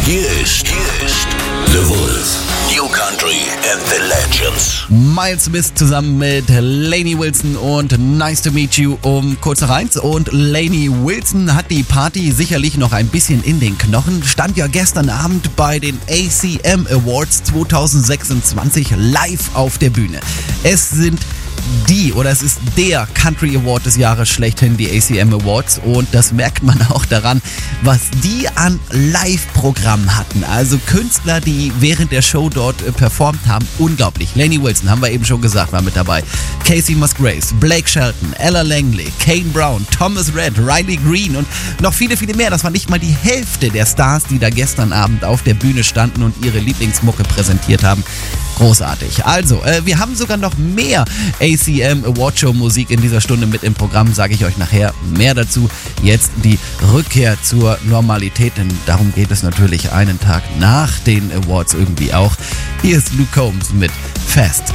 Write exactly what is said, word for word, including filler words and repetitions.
Hier ist, hier ist The Wolf. New Country and the Legends. Miles Smith zusammen mit Lainey Wilson und Nice to Meet You um kurz nach eins. Und Lainey Wilson hat die Party sicherlich noch ein bisschen in den Knochen. Stand ja gestern Abend bei den A C M Awards zwanzig sechsundzwanzig live auf der Bühne. Es sind die, oder es ist der Country Award des Jahres schlechthin, die A C M Awards, und das merkt man auch daran, was die an Live-Programm hatten. Also Künstler, die während der Show dort äh, performt haben, unglaublich. Lainey Wilson, haben wir eben schon gesagt, war mit dabei. Casey Musgraves, Blake Shelton, Ella Langley, Kane Brown, Thomas Rhett, Riley Green und noch viele, viele mehr. Das war nicht mal die Hälfte der Stars, die da gestern Abend auf der Bühne standen und ihre Lieblingsmucke präsentiert haben. Großartig. Also, äh, wir haben sogar noch mehr A C M Awardshow Musik in dieser Stunde mit im Programm, sage ich euch nachher mehr dazu. Jetzt die Rückkehr zur Normalität, denn darum geht es natürlich einen Tag nach den Awards irgendwie auch. Hier ist Luke Combs mit Fast